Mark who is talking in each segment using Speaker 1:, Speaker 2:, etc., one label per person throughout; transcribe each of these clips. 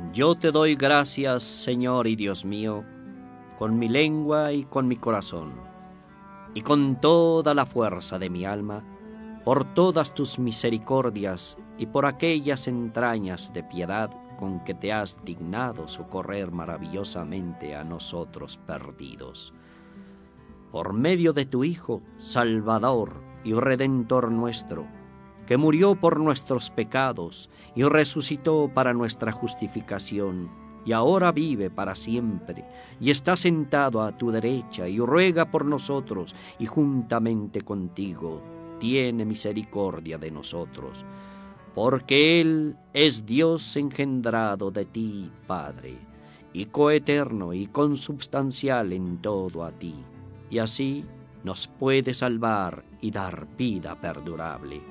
Speaker 1: Yo te doy gracias, Señor y Dios mío, con mi lengua y con mi corazón, y con toda la fuerza de mi alma, por todas tus misericordias y por aquellas entrañas de piedad con que te has dignado socorrer maravillosamente a nosotros perdidos. Por medio de tu Hijo, Salvador y Redentor nuestro, que murió por nuestros pecados y resucitó para nuestra justificación, y ahora vive para siempre, y está sentado a tu derecha, y ruega por nosotros, y juntamente contigo tiene misericordia de nosotros, porque Él es Dios engendrado de ti, Padre, y coeterno y consubstancial en todo a ti, y así nos puede salvar y dar vida perdurable.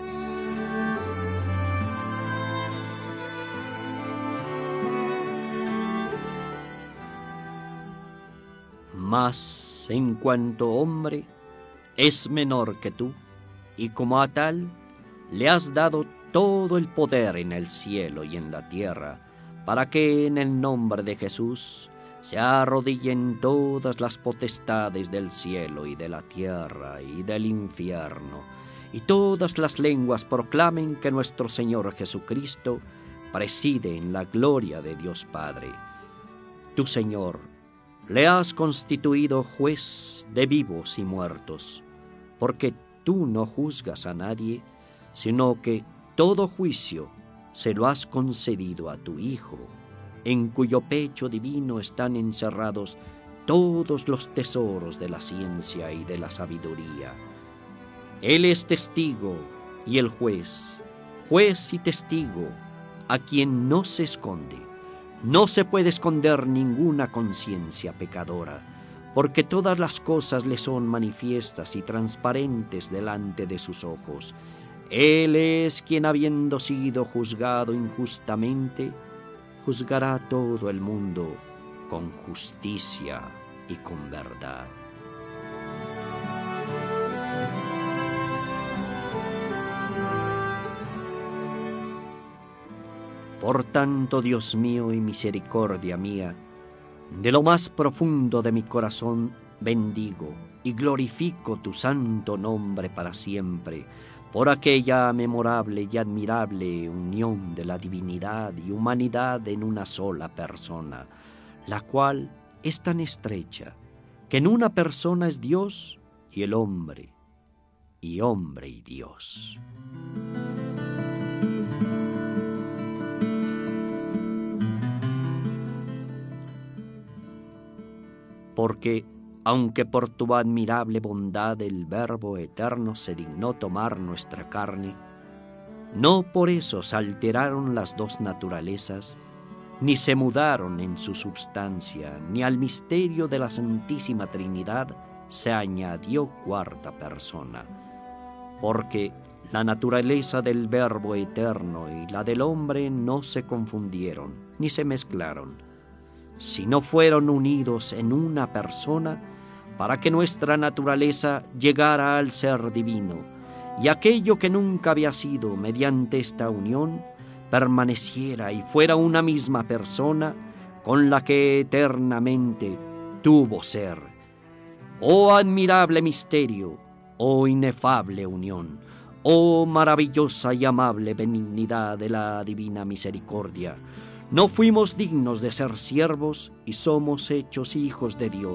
Speaker 1: Mas en cuanto hombre, es menor que tú, y como a tal, le has dado todo el poder en el cielo y en la tierra, para que en el nombre de Jesús se arrodillen todas las potestades del cielo y de la tierra y del infierno, y todas las lenguas proclamen que nuestro Señor Jesucristo preside en la gloria de Dios Padre. Tú, Señor, le has constituido juez de vivos y muertos, porque tú no juzgas a nadie, sino que todo juicio se lo has concedido a tu Hijo, en cuyo pecho divino están encerrados todos los tesoros de la ciencia y de la sabiduría. Él es testigo y el juez y testigo, a quien no se esconde. No se puede esconder ninguna conciencia pecadora, porque todas las cosas le son manifiestas y transparentes delante de sus ojos. Él es quien, habiendo sido juzgado injustamente, juzgará a todo el mundo con justicia y con verdad. Por tanto, Dios mío y misericordia mía, de lo más profundo de mi corazón bendigo y glorifico tu santo nombre para siempre, por aquella memorable y admirable unión de la divinidad y humanidad en una sola persona, la cual es tan estrecha que en una persona es Dios y el hombre, y hombre y Dios. Porque, aunque por tu admirable bondad el Verbo eterno se dignó tomar nuestra carne, no por eso se alteraron las dos naturalezas, ni se mudaron en su substancia, ni al misterio de la Santísima Trinidad se añadió cuarta persona, porque la naturaleza del Verbo eterno y la del hombre no se confundieron, ni se mezclaron, sino fueron unidos en una persona para que nuestra naturaleza llegara al ser divino, y aquello que nunca había sido mediante esta unión permaneciera y fuera una misma persona con la que eternamente tuvo ser. Oh admirable misterio, oh inefable unión, oh maravillosa y amable benignidad de la divina misericordia. No fuimos dignos de ser siervos y somos hechos hijos de Dios.